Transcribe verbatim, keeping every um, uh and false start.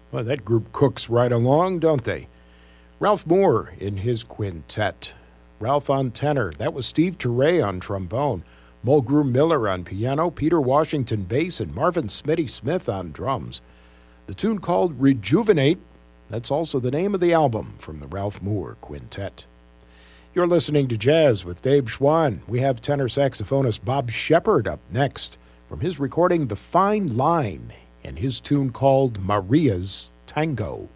Well, that group cooks right along, don't they? Ralph Moore in his quintet. Ralph on tenor. That was Steve Turre on trombone. Mulgrew Miller on piano, Peter Washington bass, and Marvin Smitty Smith on drums. The tune called Rejuvenate, that's also the name of the album from the Ralph Moore Quintet. You're listening to Jazz with Dave Schwann. We have tenor saxophonist Bob Shepard up next from his recording The Fine Line and his tune called Maria's Tango.